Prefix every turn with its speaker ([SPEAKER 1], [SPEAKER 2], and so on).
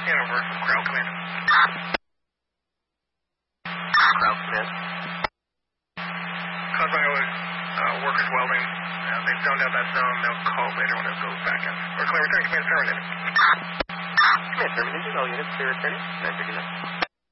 [SPEAKER 1] Yeah, over. Crowd command.
[SPEAKER 2] Crowd command.
[SPEAKER 1] Cosmo is workers welding. They've zoned out that zone. They'll call later when it goes back in. We're clear. Return command terminated.
[SPEAKER 2] Command terminated. All units clear returning. Command 39.